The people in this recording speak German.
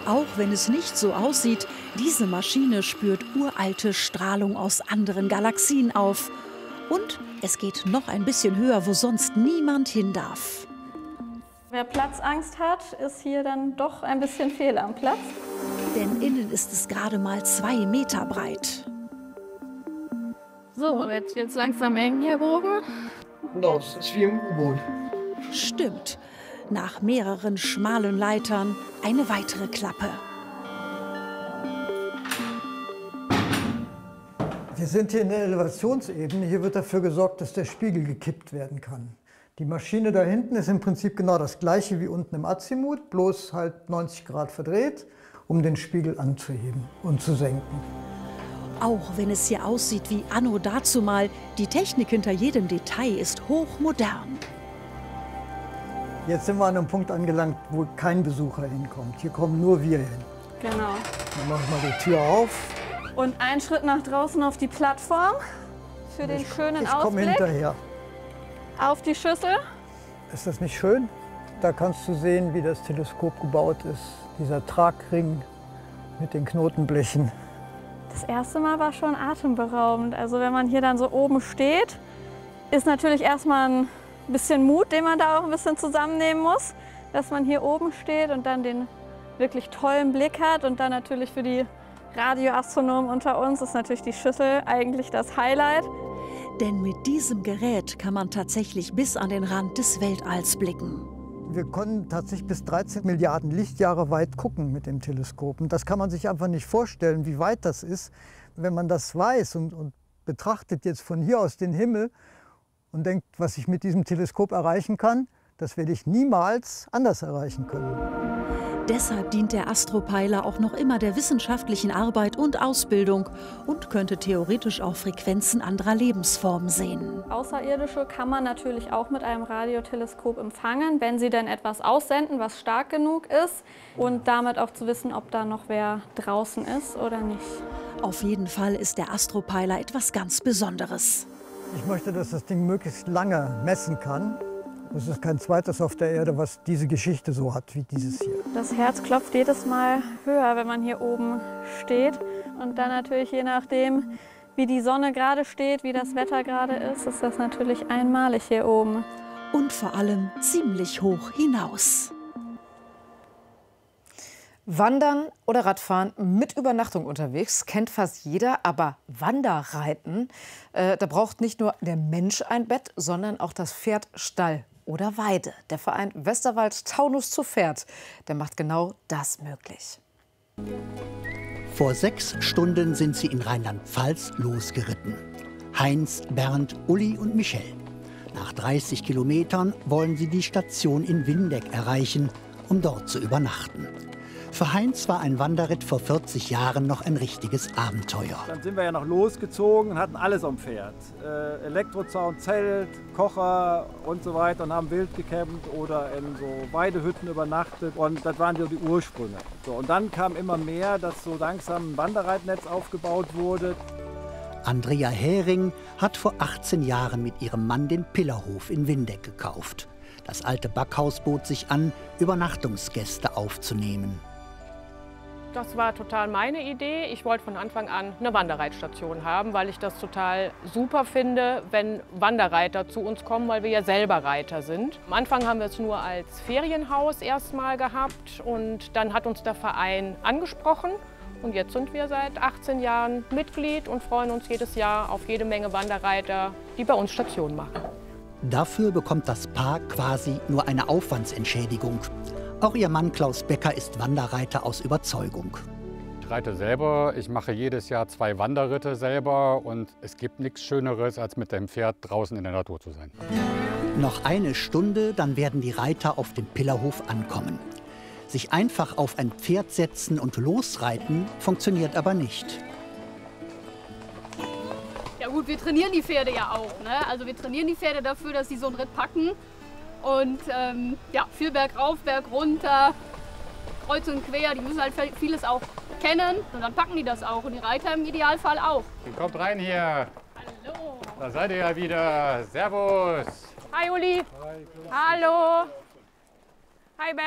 Auch wenn es nicht so aussieht, diese Maschine spürt uralte Strahlung aus anderen Galaxien auf. Und es geht noch ein bisschen höher, wo sonst niemand hin darf. Wer Platzangst hat, ist hier dann doch ein bisschen fehl am Platz. Denn innen ist es gerade mal 2 Meter breit. So, jetzt langsam eng hier oben. Genau, es ist wie im U-Boot. Stimmt. Nach mehreren schmalen Leitern eine weitere Klappe. Wir sind hier in der Elevationsebene. Hier wird dafür gesorgt, dass der Spiegel gekippt werden kann. Die Maschine da hinten ist im Prinzip genau das gleiche wie unten im Azimut, bloß halt 90 Grad verdreht, um den Spiegel anzuheben und zu senken. Auch wenn es hier aussieht wie anno dazumal, die Technik hinter jedem Detail ist hochmodern. Jetzt sind wir an einem Punkt angelangt, wo kein Besucher hinkommt. Hier kommen nur wir hin. Genau. Dann machen wir die Tür auf. Und einen Schritt nach draußen auf die Plattform für den schönen Ich komme Ausblick hinterher. auf die Schüssel. Ist das nicht schön? Da kannst du sehen, wie das Teleskop gebaut ist. Dieser Tragring mit den Knotenblechen. Das erste Mal war schon atemberaubend. Also wenn man hier dann so oben steht, ist natürlich erstmal ein bisschen Mut, den man da auch ein bisschen zusammennehmen muss, dass man hier oben steht und dann den wirklich tollen Blick hat. Und dann natürlich für die Radioastronomen unter uns ist natürlich die Schüssel eigentlich das Highlight. Denn mit diesem Gerät kann man tatsächlich bis an den Rand des Weltalls blicken. Wir konnten tatsächlich bis 13 Milliarden Lichtjahre weit gucken mit dem Teleskop. Und das kann man sich einfach nicht vorstellen, wie weit das ist. Wenn man das weiß und betrachtet jetzt von hier aus den Himmel und denkt, was ich mit diesem Teleskop erreichen kann, das werde ich niemals anders erreichen können. Deshalb dient der Astropeiler auch noch immer der wissenschaftlichen Arbeit und Ausbildung und könnte theoretisch auch Frequenzen anderer Lebensformen sehen. Außerirdische kann man natürlich auch mit einem Radioteleskop empfangen, wenn sie denn etwas aussenden, was stark genug ist. Und damit auch zu wissen, ob da noch wer draußen ist oder nicht. Auf jeden Fall ist der Astropeiler etwas ganz Besonderes. Ich möchte, dass das Ding möglichst lange messen kann. Es ist kein zweites auf der Erde, was diese Geschichte so hat wie dieses hier. Das Herz klopft jedes Mal höher, wenn man hier oben steht. Und dann natürlich je nachdem, wie die Sonne gerade steht, wie das Wetter gerade ist das natürlich einmalig hier oben. Und vor allem ziemlich hoch hinaus. Wandern oder Radfahren mit Übernachtung unterwegs kennt fast jeder, aber Wanderreiten, da braucht nicht nur der Mensch ein Bett, sondern auch das Pferd, Stall oder Weide. Der Verein Westerwald Taunus zu Pferd, der macht genau das möglich. Vor 6 Stunden sind sie in Rheinland-Pfalz losgeritten. Heinz, Bernd, Uli und Michel. Nach 30 Kilometern wollen sie die Station in Windeck erreichen, um dort zu übernachten. Für Heinz war ein Wanderritt vor 40 Jahren noch ein richtiges Abenteuer. Dann sind wir ja noch losgezogen und hatten alles am Pferd. Elektrozaun, Zelt, Kocher und so weiter und haben wild gecampt oder in so Weidehütten übernachtet. Und das waren so die Ursprünge. So, und dann kam immer mehr, dass so langsam ein Wanderreitnetz aufgebaut wurde. Andrea Hering hat vor 18 Jahren mit ihrem Mann den Pillerhof in Windeck gekauft. Das alte Backhaus bot sich an, Übernachtungsgäste aufzunehmen. Das war total meine Idee. Ich wollte von Anfang an eine Wanderreitstation haben, weil ich das total super finde, wenn Wanderreiter zu uns kommen, weil wir ja selber Reiter sind. Am Anfang haben wir es nur als Ferienhaus erstmal gehabt und dann hat uns der Verein angesprochen. Und jetzt sind wir seit 18 Jahren Mitglied und freuen uns jedes Jahr auf jede Menge Wanderreiter, die bei uns Station machen. Dafür bekommt das Paar quasi nur eine Aufwandsentschädigung. Auch ihr Mann Klaus Becker ist Wanderreiter aus Überzeugung. Ich reite selber, ich mache jedes Jahr 2 Wanderritte selber und es gibt nichts Schöneres, als mit dem Pferd draußen in der Natur zu sein. Noch eine Stunde, dann werden die Reiter auf dem Pillerhof ankommen. Sich einfach auf ein Pferd setzen und losreiten, funktioniert aber nicht. Ja gut, wir trainieren die Pferde ja auch. Ne? Also wir trainieren die Pferde dafür, dass sie so einen Ritt packen. Und ja, viel bergauf, berg runter, kreuz und quer. Die müssen halt vieles auch kennen und dann packen die das auch. Und die Reiter im Idealfall auch. Kommt rein hier. Hallo. Da seid ihr ja wieder. Servus. Hi Uli. Hi. Hallo. Hi Bernd.